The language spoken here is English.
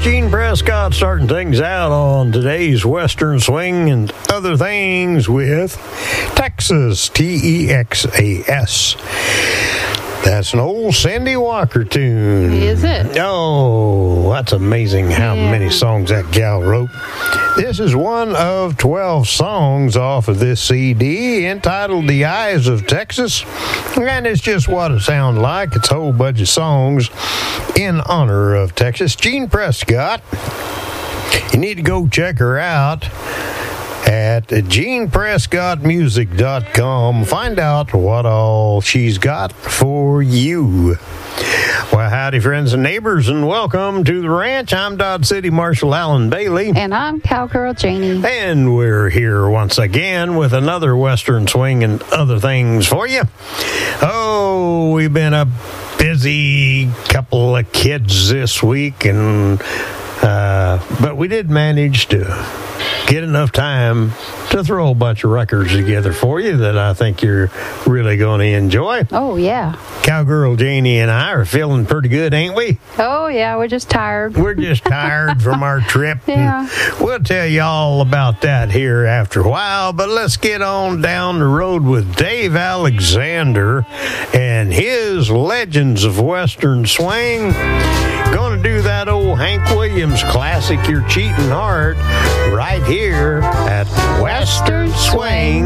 Gene Prescott starting things out on today's Western Swing and Other Things with Texas, Texas. That's an old Sandy Walker tune. Is it? Oh, that's amazing how many songs that gal wrote. This is one of 12 songs off of this CD entitled The Eyes of Texas. And it's just what it sounds like. It's a whole bunch of songs in honor of Texas. Gene Prescott. You need to go check her out at GenePrescottMusic.com. Find out what all she's got for you. Well, howdy, friends and neighbors, and welcome to the ranch. I'm Dodge City Marshal Alan Bailey. And I'm Cowgirl Janie. And we're here once again with another Western Swing and Other Things for you. Oh, we've been a busy couple of kids this week, and but we did manage to get enough time to throw a bunch of records together for you that I think you're really going to enjoy. Oh, yeah. Cowgirl Janie and I are feeling pretty good, ain't we? Oh, yeah, we're just tired. We're just tired from our trip. Yeah. We'll tell you all about that here after a while, but let's get on down the road with Dave Alexander and his Legends of Western Swing. Gonna do that old Hank Williams classic, Your Cheating Heart, right here at Western Swing